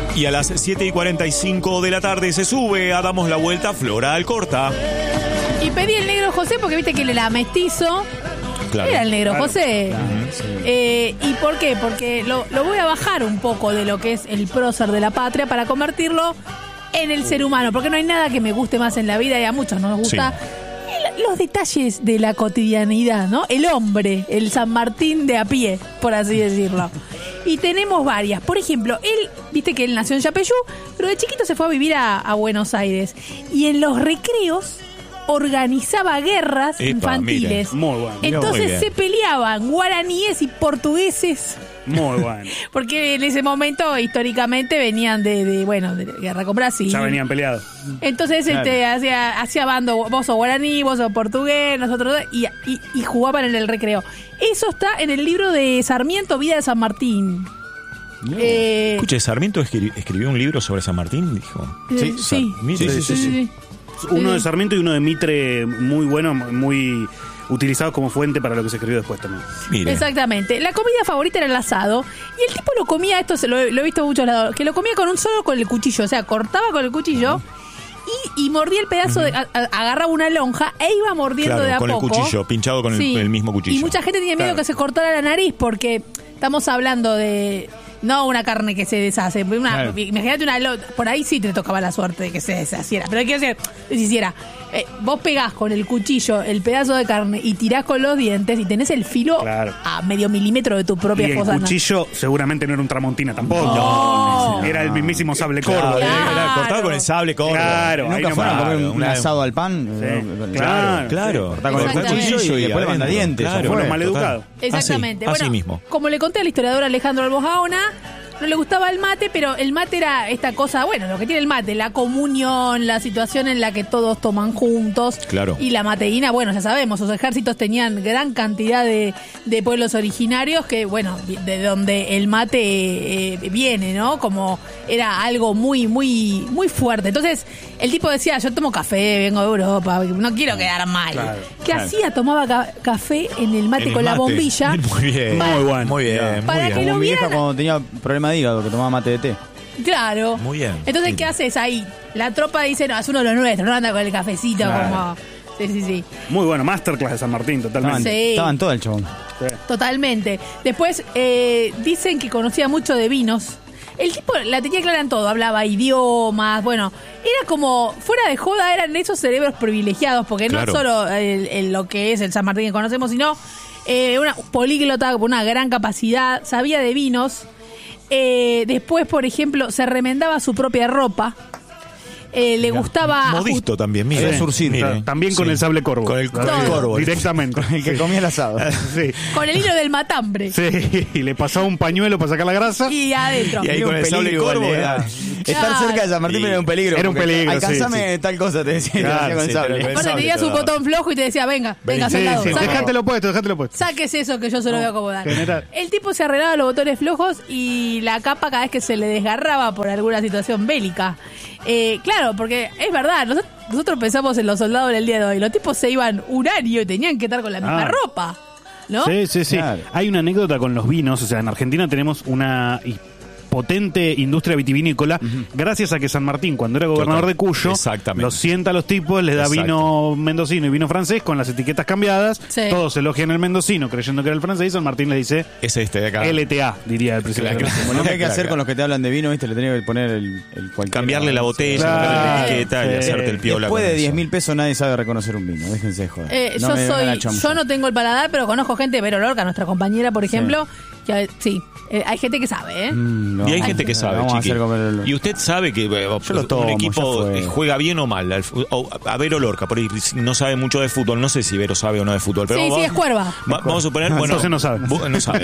Y a las 7:45 de la tarde se sube a Damos la Vuelta Flora Alcorta. Y pedí el negro José porque viste que él era mestizo. Claro. Era el negro José. Claro. ¿Y por qué? Porque lo voy a bajar un poco de lo que es el prócer de la patria para convertirlo en el ser humano. Porque no hay nada que me guste más en la vida y a muchos nos gusta. Sí. Los detalles de la cotidianidad, ¿no? El hombre, el San Martín de a pie, por así decirlo. Y tenemos varias. Por ejemplo, él, viste que él nació en Yapeyú, pero de chiquito se fue a vivir a Buenos Aires. Y en los recreos organizaba guerras infantiles. Muy bueno. Entonces se peleaban guaraníes y portugueses. Muy bueno. Porque en ese momento, históricamente, venían de guerra con Brasil. Ya venían peleados. Entonces hacía bando, vos sos guaraní, vos sos portugués, nosotros y jugaban en el recreo. Eso está en el libro de Sarmiento, Vida de San Martín. Escuche, ¿Sarmiento escribió un libro sobre San Martín? Dijo. Sí. Uno de Sarmiento y uno de Mitre, muy bueno, muy utilizados como fuente para lo que se escribió después también. Mire. Exactamente. La comida favorita era el asado. Y el tipo lo comía, esto lo he visto en muchos lados, que lo comía con el cuchillo. O sea, cortaba con el cuchillo y mordía el pedazo, agarraba una lonja e iba mordiendo de a poco. Con el cuchillo, pinchado con el mismo cuchillo. Y mucha gente tenía miedo que se cortara la nariz porque estamos hablando de... No una carne que se deshace. Imagínate por ahí sí te tocaba la suerte de que se deshaciera. Pero quiero decir, si hiciera, vos pegás con el cuchillo el pedazo de carne y tirás con los dientes y tenés el filo a medio milímetro de tu propia fosa. Y el cuchillo seguramente no era un Tramontina tampoco. No. Era el mismísimo sable Córdoba. Era cortado con el sable Córdoba. Claro. ¿Nunca fueron a comer un asado al pan? Sí. Claro. Cortar con el cuchillo y después levanta dientes. Fueron maleducados. Exactamente. Así mismo. Como le conté al historiador Alejandro Albogaona, no le gustaba el mate, pero el mate era esta cosa, bueno, lo que tiene el mate, la comunión, la situación en la que todos toman juntos. Claro. Y la mateína, bueno, ya sabemos, los ejércitos tenían gran cantidad de pueblos originarios que, bueno, de donde el mate viene, ¿no? Como era algo muy, muy, muy fuerte. Entonces, el tipo decía, yo tomo café, vengo de Europa, no quiero quedar mal. Claro, ¿Qué hacía? Tomaba café en el mate con la bombilla. Muy bien. Muy bueno. Muy bien. Para que Como lo mi vieja vieran. cuando tenía problema de hígado, que tomaba mate de té. Claro. Muy bien. Entonces, ¿qué haces ahí? La tropa dice, no, es uno de los nuestros, no anda con el cafecito como... Sí. Muy bueno, masterclass de San Martín, totalmente. Sí. Estaban todo el chabón. Sí. Totalmente. Después, dicen que conocía mucho de vinos. El tipo la tenía clara en todo, hablaba idiomas, bueno, era como, fuera de joda, eran esos cerebros privilegiados, porque Claro. no solo lo que es el San Martín que conocemos, sino una políglota con una gran capacidad, sabía de vinos. Después, por ejemplo, se remendaba su propia ropa. Le gustaba... Modisto también, mire. Sí. Surcir. Mire. También con el sable Corvo. Con el Todo. corvo. Directamente. El que comía el asado. Sí. Con el hilo del matambre. Sí, y le pasaba un pañuelo para sacar la grasa. Y adentro. Y ahí con el sable corvo. Estar cerca de San Martín era un peligro. Era un porque peligro, alcanzame tal cosa, te decía, Claro, te decía con el sí, sable. pero- Aparte tenía su botón flojo y te decía, venga, Sí, soldado. Sí, déjatelo puesto. Sáquese eso que yo se lo voy a acomodar. general. El tipo se arreglaba los botones flojos y la capa cada vez que se le desgarraba por alguna situación bélica. Claro, porque es verdad, nosotros pensamos en los soldados en el día de hoy. Los tipos se iban un año y tenían que estar con la misma ropa, ¿no? Sí. Claro. Hay una anécdota con los vinos. O sea, en Argentina tenemos una potente industria vitivinícola, gracias a que San Martín, cuando era gobernador de Cuyo, Exactamente. los sienta a los tipos, les da Exacto. vino mendocino y vino francés con las etiquetas cambiadas. Sí. Todos elogian el mendocino creyendo que era el francés y San Martín les dice Es este de acá. LTA, diría el presidente. Claro. Bueno, ¿qué hay que Claro, hacer claro. con los que te hablan de vino? ¿Viste? Le tenés que poner el cualquier. Cambiarle la botella, Claro. cambiarle la etiqueta y Sí. hacerte el piola. Después con de eso. 10.000 pesos nadie sabe reconocer un vino. Déjense de joder. Yo no tengo el paladar, pero conozco gente, Vero Lorca, nuestra compañera, por ejemplo, que sí, hay gente que sabe, ¿eh? Y hay gente que sabe, Vamos a chiqui. hacer comer el... Y usted sabe que lo tomo, un ya equipo fue. juega bien o mal. A Vero Lorca, por ahí no sabe mucho de fútbol. No sé si Vero sabe o no de fútbol. Pero Sí, vamos, es cuerva. Vamos a suponer, bueno, Entonces no sabe. No sabe.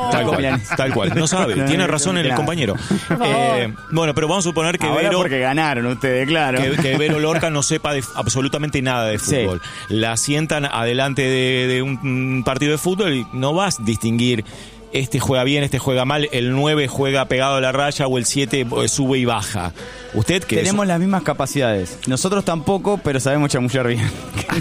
Tal cual. No sabe. Tiene razón el Claro. compañero. Bueno, pero vamos a suponer que Ahora Vero... porque ganaron ustedes, claro. Que Vero Lorca no sepa absolutamente nada de Sí. fútbol. La sientan adelante de un partido de fútbol y no vas a distinguir este juega bien, este juega mal, el 9 juega pegado a la raya o el 7 sube y baja. Usted que Tenemos las mismas capacidades. Nosotros tampoco, pero sabemos chamullar bien.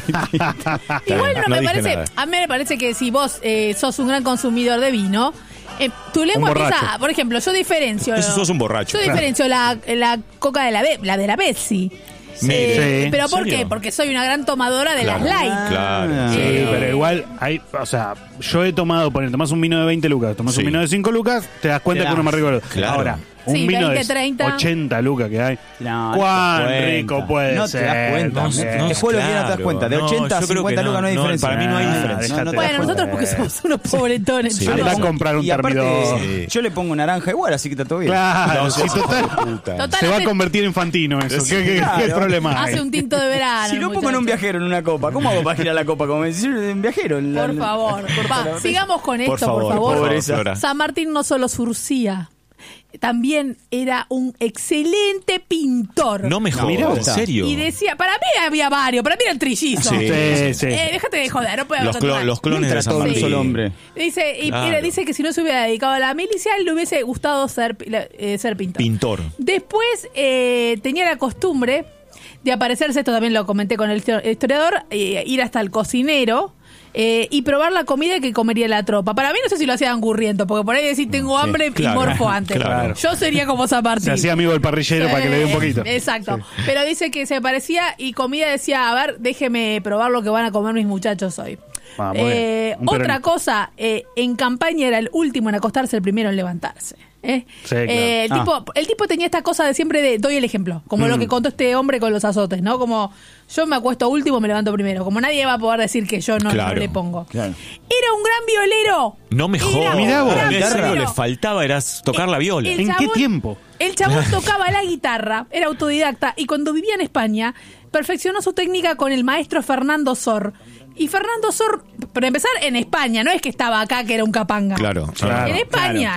Igual no me dije parece, nada. a mí me parece que si vos sos un gran consumidor de vino, Tu lengua Un borracho. empieza, por ejemplo, yo diferencio. Eso sos un borracho. Yo diferencio la coca de la de la Pepsi. Mire. Sí. ¿Pero por ¿En serio? qué? Porque soy una gran tomadora de Claro. las light. Claro. Sí, Eh, pero igual hay, o sea, yo he tomado, tomás un vino de 20 lucas, tomás Sí. un vino de 5 lucas, te das cuenta Te que uno es más rico que el otro. Claro. Ahora, un Sí, vino 20, de 30. 80 lucas que hay. No, ¿Cuán no te das rico cuenta. puede No ser? te das cuenta. No, Te juego lo que no te das cuenta. De 80 a yo creo 50 que lucas no hay diferencia. Para mí no hay Ah, diferencia. dejate. te das Bueno, cuenta. nosotros porque somos unos pobretones. Sí. Anda a Vamos. comprar un Y aparte, termidor. Sí. yo le pongo naranja igual, así que está todo bien. Claro, No, sí, sos total. puta. Total, Se va a hace- convertir en Fantino eso. Sí, ¿Qué claro. problema hay? Hace un tinto de verano. Si lo pongo en un muchacho. viajero en una copa, ¿cómo hago para girar la copa? Como decir un viajero. Por favor. Va, sigamos con esto, por favor. Pobreza. Flora. San Martín no solo surcía, también era un excelente pintor. No me mirá jodas, vos. ¿en serio? Y decía, para mí había varios, para mí era el trillizo. Sí. Sí. Déjate de joder, no puede haber Los clones de Nunca San todo un Martín. solo hombre. Dice, y Claro. dice que si no se hubiera dedicado a la milicia, le hubiese gustado ser pintor. Pintor. Después tenía la costumbre de aparecerse, esto también lo comenté con el historiador, ir hasta el cocinero y probar la comida que comería la tropa. Para mí no sé si lo hacía angurriento, porque por ahí decir tengo hambre claro, y morfo antes. claro. Yo sería como San Martín. Se hacía amigo del parrillero para que le dé un poquito. Exacto. Pero dice que se parecía y comida decía, a ver, déjeme probar lo que van a comer mis muchachos hoy. Ah, muy bien. Un Otra peronista. cosa, en campaña era el último en acostarse, el primero en levantarse. Sí, claro. El tipo tenía esta cosa de siempre de doy el ejemplo, como lo que contó este hombre con los azotes, ¿no? Como yo me acuesto último, me levanto primero. Como nadie va a poder decir que yo no Claro. le pongo. Claro. Era un gran violero. No me Era jodas. un Mirá vos. gran Eso violero. le faltaba era tocar la viola. El ¿En qué chabón- tiempo? El chabón tocaba la guitarra, era autodidacta y cuando vivía en España perfeccionó su técnica con el maestro Fernando Sor. Y Fernando Sor, para empezar, en España, no es que estaba acá que era un capanga. Claro. Claro. En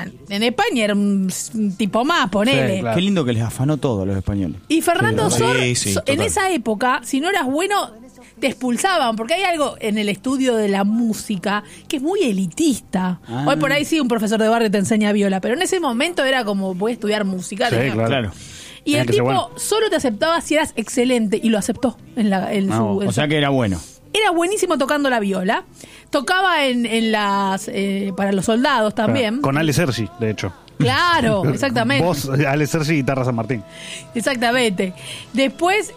España era un tipo más, ponele. Sí, claro. Qué lindo que les afanó todo a los españoles. Y Fernando Sí, Sor, sí, en total. esa época, si no eras bueno, te expulsaban, porque hay algo en el estudio de la música que es muy elitista. Ah. Hoy por ahí sí un profesor de barrio te enseña viola, pero en ese momento era como, voy a estudiar música. Sí, tenía- claro. Y Tenía el que ser tipo bueno. solo te aceptaba si eras excelente, y lo aceptó en su... O sea que era bueno. Era buenísimo tocando la viola. Tocaba en las para los soldados también. Con Ale Sergi, de hecho. Claro, exactamente. Vos, Ale Sergi, guitarra San Martín. Exactamente. Después,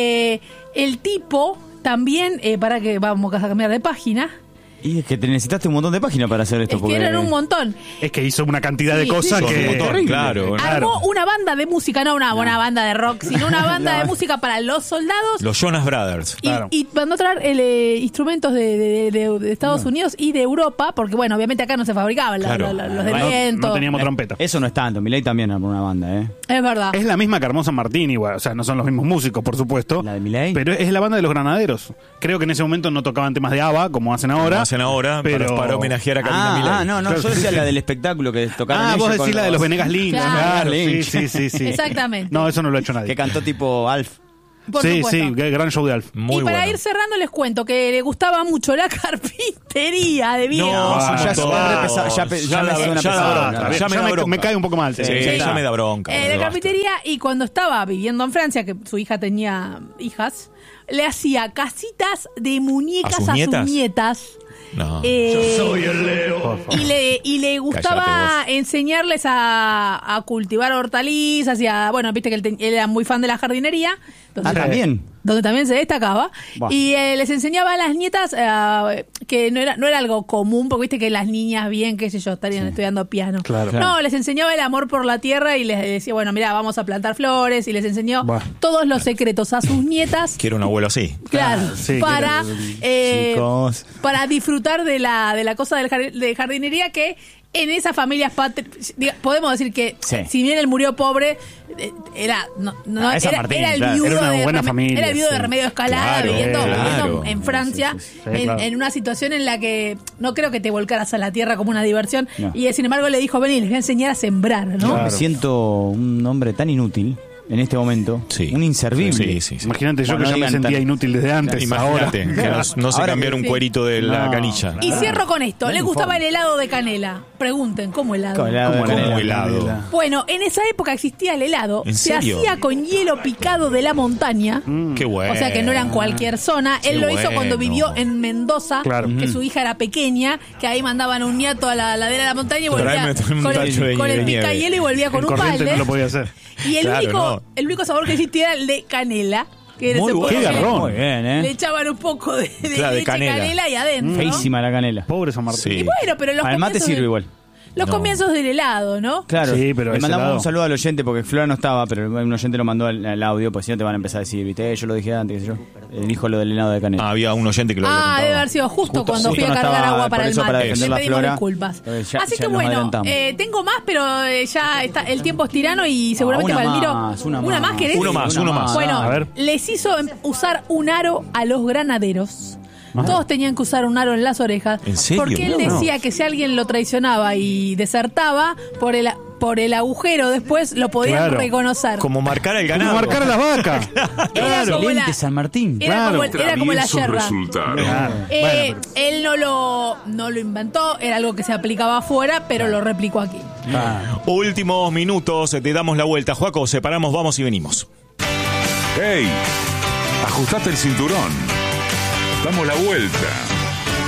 el tipo también, para que vamos a cambiar de página, Y es que te necesitaste un montón de páginas para hacer esto. es que porque eran un montón. Es que hizo una cantidad de Sí, cosas sí, Sos que... un montón, terrible. claro. Armó una banda de música, no una buena banda de rock, sino una banda de música para los soldados. Los Jonas Brothers. Claro. Y mandó a traer instrumentos de Estados Unidos y de Europa, porque bueno, obviamente acá no se fabricaban Claro. los de No, viento. no teníamos trompeta. Eso no es tanto. Milei también armó una banda, ¿eh? Es verdad. Es la misma que armó San Martín igual, o sea, no son los mismos músicos, por supuesto. ¿La de Milei? Pero es la banda de los granaderos. Creo que en ese momento no tocaban temas de ABBA, como hacen ahora. Como hacen ahora, pero... para homenajear a Karina Milei. No, Claro, yo decía sí, la sí. del espectáculo que tocaron Ah, vos ellos decís con la de los Venegas Links. Claro. Claro, sí, Lynch. sí. Exactamente. No, eso no lo ha hecho nadie. que cantó tipo Alf. Por sí, supuesto. sí, gran show de Alf. Muy y para bueno. ir cerrando les cuento que le gustaba mucho la carpintería de viejo. No, Ah, es un ya montón. ya me suena pesado. ya Ya me da bronca. me cae un poco mal. Sí, Sí. ya me da bronca. La basta. carpintería, y cuando estaba viviendo en Francia, que su hija tenía hijas, le hacía casitas de muñecas ¿A sus nietas? nietas. No. Por favor. Y le gustaba Cállate enseñarles a cultivar hortalizas y a, bueno, viste que él era muy fan de la jardinería. Ah, también. Donde también se destacaba. Buah. Y les enseñaba a las nietas que no era algo común, porque viste que las niñas bien, qué sé yo, estarían estudiando piano. Claro. No, les enseñaba el amor por la tierra y les decía, bueno, mira, vamos a plantar flores, y les enseñó Buah. todos los secretos a sus nietas. Quiero un abuelo así. Claro, sí, para, Chicos. para disfrutar de la cosa de jardinería que en esas familias podemos decir que Sí. si bien él murió pobre, era Es San Martín, era el claro. viudo Era una buena familia, era el viudo de sí. Remedio Escalada Claro, viviendo claro. en Francia, Sí, claro. en una situación en la que no creo que te volcaras a la tierra como una diversión, No. y sin embargo le dijo, vení, les voy a enseñar a sembrar, ¿no? Claro. Me siento un hombre tan inútil. en este momento, Sí. un inservible. Sí. Imagínate yo Bueno, que ya no me digan sentía tan- inútil desde antes. Imagínate, Ahora. que no se Ahora cambiara que- un cuerito de la No. canilla. Y cierro con esto. No ¿Le hay gustaba el informe. helado de canela? Pregunten, ¿cómo helado? Con helado de ¿Cómo canela. helado? Bueno, en esa época existía el helado. ¿En Se serio? hacía con hielo picado de la montaña. Qué bueno. O sea que no era en cualquier zona. Qué Él lo hizo bueno. cuando vivió en Mendoza, Claro. que su hija era pequeña, que ahí mandaban un nieto a la ladera de la montaña y volvía Tráeme un con tacho de el nieve. pica hielo y volvía con En un Corrientes balde. no lo podía hacer. Y Claro, el único sabor que existía era el de canela. Que Muy se bueno. ponía- Qué garrón. Muy bien, Le echaban un poco de Claro, de leche canela. y adentro. ¿no? Feísima la canela. Pobre San Martín. Sí. Y bueno, pero los Al mate comienzos sirve del- igual. Los No. comienzos del helado, ¿no? Claro, Sí, pero le ese mandamos helado. un saludo al oyente porque Flora no estaba, pero un oyente lo mandó al audio, pues si no te van a empezar a decir, viste, yo lo dije antes, qué sé yo. Dijo lo del helado de canela. Ah, había un oyente que lo había contado. Debe haber sido justo cuando fui a no cargar estaba, agua para por el eso, mate. para defender Le la pedimos Flora. disculpas. Ya- Así ya que nos bueno, adelantamos. tengo más, pero ya está, el tiempo es tirano y seguramente una Valmiro. más, ¿Una una más más. querés? Uno más. Bueno, A ver. les hizo usar un aro a los granaderos. Todos tenían que usar un aro en las orejas. ¿En serio? Porque él No. decía que si alguien lo traicionaba y desertaba, por el agujero después lo podían Claro. reconocer. Como marcar al ganado. Como marcar a las vacas. Era como la- Excelente San Martín. Era como, Claro. era como la yerra. Claro. Bueno, Él no lo inventó, era algo que se aplicaba afuera, pero lo replicó aquí. Últimos minutos, te damos la vuelta. Joaco, separamos, vamos y venimos. ¡Hey! Ajustate el cinturón. Damos la vuelta.